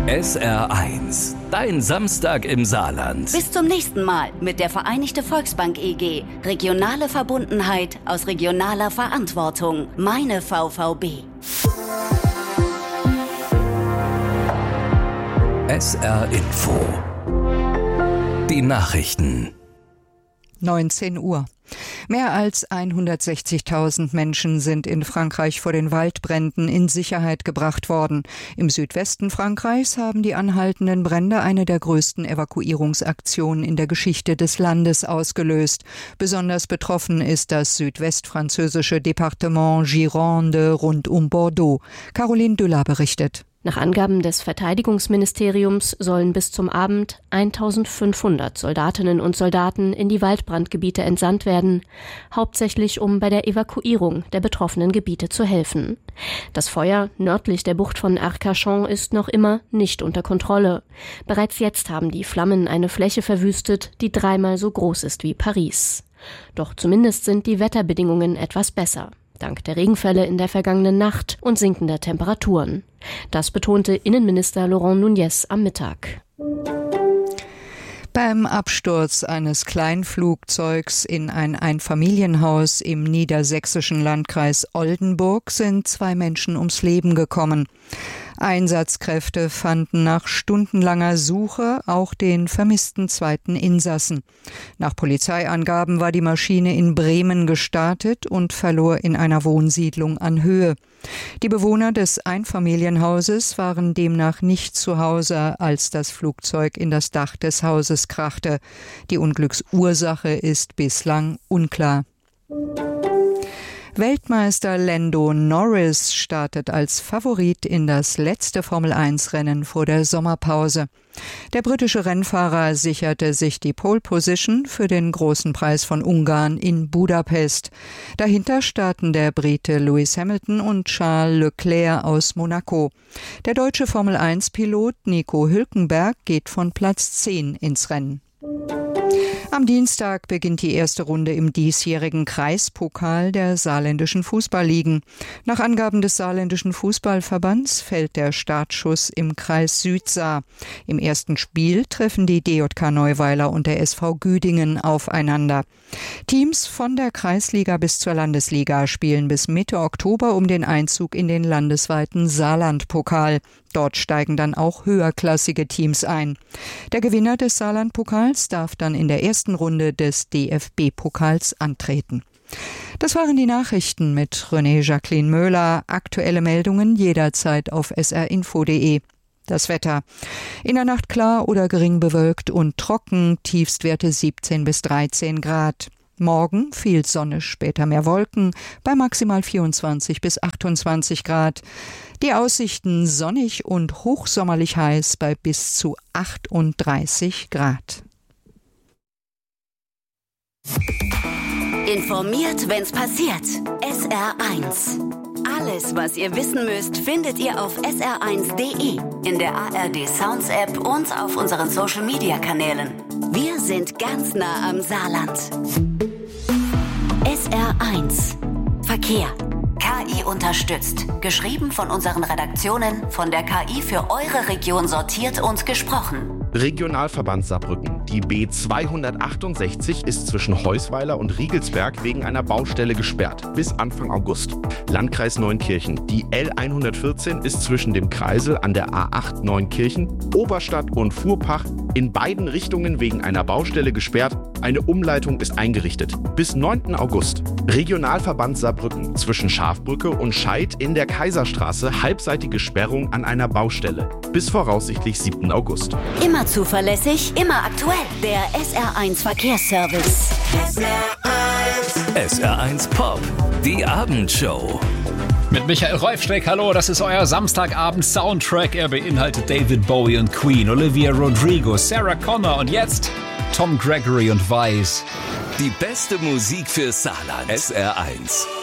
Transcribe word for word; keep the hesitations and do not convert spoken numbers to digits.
S R eins, dein Samstag im Saarland. Bis zum nächsten Mal mit der Vereinigte Volksbank E G. Regionale Verbundenheit aus regionaler Verantwortung. Meine V V B. S R Info. Die Nachrichten. neunzehn Uhr. Mehr als hundertsechzigtausend Menschen sind in Frankreich vor den Waldbränden in Sicherheit gebracht worden. Im Südwesten Frankreichs haben die anhaltenden Brände eine der größten Evakuierungsaktionen in der Geschichte des Landes ausgelöst. Besonders betroffen ist das südwestfranzösische Departement Gironde rund um Bordeaux. Caroline Düller berichtet. Nach Angaben des Verteidigungsministeriums sollen bis zum Abend eintausendfünfhundert Soldatinnen und Soldaten in die Waldbrandgebiete entsandt werden, hauptsächlich um bei der Evakuierung der betroffenen Gebiete zu helfen. Das Feuer nördlich der Bucht von Arcachon ist noch immer nicht unter Kontrolle. Bereits jetzt haben die Flammen eine Fläche verwüstet, die dreimal so groß ist wie Paris. Doch zumindest sind die Wetterbedingungen etwas besser. Dank der Regenfälle in der vergangenen Nacht und sinkender Temperaturen. Das betonte Innenminister Laurent Nunez am Mittag. Beim Absturz eines Kleinflugzeugs in ein Einfamilienhaus im niedersächsischen Landkreis Oldenburg sind zwei Menschen ums Leben gekommen. Einsatzkräfte fanden nach stundenlanger Suche auch den vermissten zweiten Insassen. Nach Polizeiangaben war die Maschine in Bremen gestartet und verlor in einer Wohnsiedlung an Höhe. Die Bewohner des Einfamilienhauses waren demnach nicht zu Hause, als das Flugzeug in das Dach des Hauses krachte. Die Unglücksursache ist bislang unklar. Weltmeister Lando Norris startet als Favorit in das letzte Formel eins Rennen vor der Sommerpause. Der britische Rennfahrer sicherte sich die Pole Position für den Großen Preis von Ungarn in Budapest. Dahinter starten der Brite Lewis Hamilton und Charles Leclerc aus Monaco. Der deutsche Formel eins Pilot Nico Hülkenberg geht von Platz zehn ins Rennen. Am Dienstag beginnt die erste Runde im diesjährigen Kreispokal der saarländischen Fußballligen. Nach Angaben des saarländischen Fußballverbands fällt der Startschuss im Kreis Südsaar. Im ersten Spiel treffen die D J K Neuweiler und der S V Güdingen aufeinander. Teams von der Kreisliga bis zur Landesliga spielen bis Mitte Oktober um den Einzug in den landesweiten Saarlandpokal. Dort steigen dann auch höherklassige Teams ein. Der Gewinner des Saarlandpokals darf dann in der ersten Runde des D F B-Pokals antreten. Das waren die Nachrichten mit René Jacqueline Möhler. Aktuelle Meldungen jederzeit auf s r info punkt d e. Das Wetter. In der Nacht klar oder gering bewölkt und trocken, Tiefstwerte siebzehn bis dreizehn Grad. Morgen viel Sonne, später mehr Wolken, bei maximal vierundzwanzig bis achtundzwanzig Grad. Die Aussichten sonnig und hochsommerlich heiß bei bis zu achtunddreißig Grad. Informiert, wenn's passiert. S R eins. Alles, was ihr wissen müsst, findet ihr auf s r eins punkt d e, in der A R D Sounds App und auf unseren Social Media Kanälen. Wir sind ganz nah am Saarland. S R eins. Verkehr. K I unterstützt. Geschrieben von unseren Redaktionen, von der K I für eure Region sortiert und gesprochen. Regionalverband Saarbrücken. Die B zweihundertachtundsechzig ist zwischen Heusweiler und Riegelsberg wegen einer Baustelle gesperrt. Bis Anfang August. Landkreis Neunkirchen. Die L hundertvierzehn ist zwischen dem Kreisel an der A acht Neunkirchen, Oberstadt und Fuhrpach in beiden Richtungen wegen einer Baustelle gesperrt. Eine Umleitung ist eingerichtet. Bis neunten August. Regionalverband Saarbrücken. Zwischen Schafbrücke und Scheid in der Kaiserstraße halbseitige Sperrung an einer Baustelle. Bis voraussichtlich siebten August. Immer zuverlässig, immer aktuell. Der S R eins Verkehrsservice. S R eins. S R eins Pop. Die Abendshow. Mit Michael Reufsteck, hallo, das ist euer Samstagabend-Soundtrack. Er beinhaltet David Bowie und Queen, Olivia Rodrigo, Sarah Connor und jetzt Tom Gregory und Weiss. Die beste Musik für Saarland. S R eins.